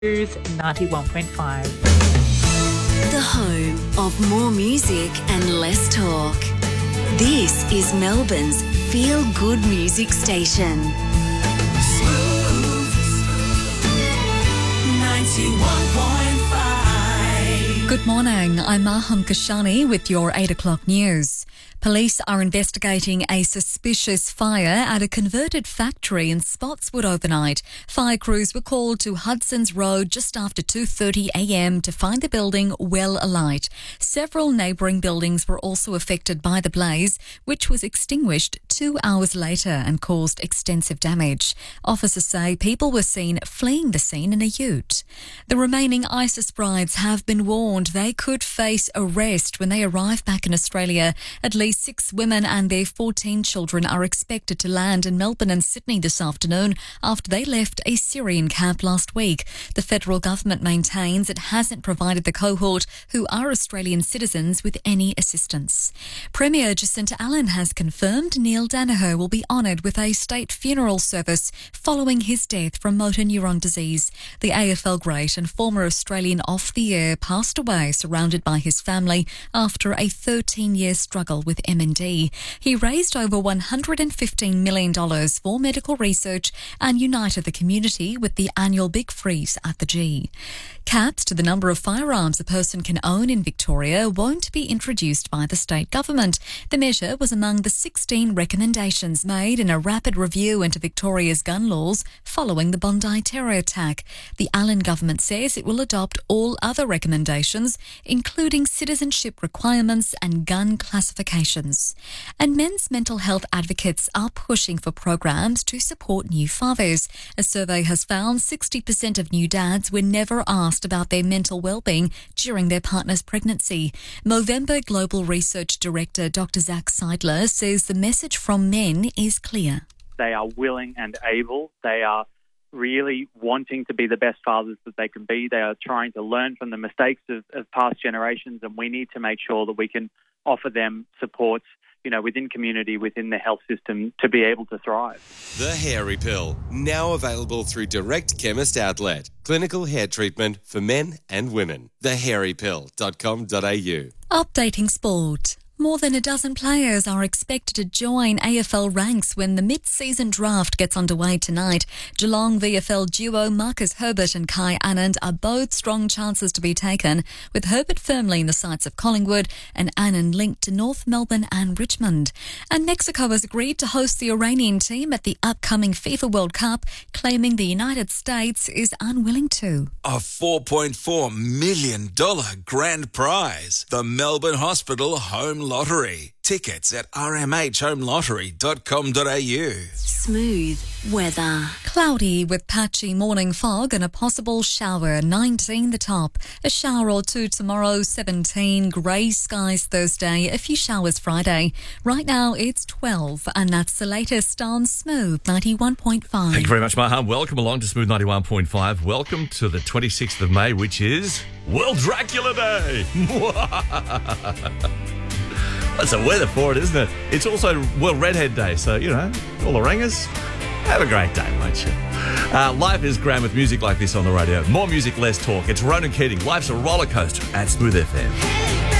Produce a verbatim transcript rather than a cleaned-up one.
ninety-one point five. The home of more music and less talk. This is Melbourne's Feel Good Music Station. Smooth ninety-one point five. Good morning, I'm Maham Kashani with your eight o'clock news. Police are investigating a suspicious fire at a converted factory in Spotswood overnight. Fire crews were called to Hudson's Road just after two thirty a m to find the building well alight. Several neighbouring buildings were also affected by the blaze, which was extinguished two hours later and caused extensive damage. Officers say people were seen fleeing the scene in a ute. The remaining ISIS brides have been warned they could face arrest when they arrive back in Australia. At least six women and their fourteen children are expected to land in Melbourne and Sydney this afternoon after they left a Syrian camp last week. The federal government maintains it hasn't provided the cohort, who are Australian citizens, with any assistance. Premier Jacinta Allen has confirmed Neil Daniher will be honoured with a state funeral service following his death from motor neuron disease. The A F L great and former Australian off-the-air passed away surrounded by his family after a thirteen-year struggle with M N D. He raised over one hundred fifteen million dollars for medical research and united the community with the annual Big Freeze at the G. Caps to the number of firearms a person can own in Victoria won't be introduced by the state government. The measure was among the sixteen recommendations made in a rapid review into Victoria's gun laws following the Bondi terror attack. The Allen government says it will adopt all other recommendations, including citizenship requirements and gun classifications. And men's mental health advocates are pushing for programs to support new fathers. A survey has found sixty percent of new dads were never asked about their mental well-being during their partner's pregnancy. Movember Global Research Director Doctor Zach Seidler says the message from men is clear. They are willing and able. They are really wanting to be the best fathers that they can be. They are trying to learn from the mistakes of, of past generations, and we need to make sure that we can offer them supports, you know, within community, within the health system, to be able to thrive. The Hairy Pill, now available through Direct Chemist Outlet. Clinical hair treatment for men and women. the hairy pill dot com dot a u. Updating sport. More than a dozen players are expected to join A F L ranks when the mid-season draft gets underway tonight. Geelong V F L duo Marcus Herbert and Kai Anand are both strong chances to be taken, with Herbert firmly in the sights of Collingwood and Anand linked to North Melbourne and Richmond. And Mexico has agreed to host the Iranian team at the upcoming FIFA World Cup, claiming the United States is unwilling to. A four point four million dollars grand prize. The Melbourne Hospital Home Lottery. Tickets at r m h home lottery dot com dot a u. Smooth weather. Cloudy with patchy morning fog and a possible shower, nineteen the top. A shower or two tomorrow, seventeen. Grey skies Thursday, a few showers Friday. Right now it's twelve, and that's the latest on Smooth ninety-one point five. Thank you very much, Maham. Welcome along to Smooth ninety-one point five. Welcome to the twenty-sixth of May, which is World Dracula Day. That's a weather for it, isn't it? It's also World Redhead Day, so, you know, all the ringers, have a great day, won't you? Uh, life is grand with music like this on the radio. More music, less talk. It's Ronan Keating. Life's a roller coaster at Smooth F M.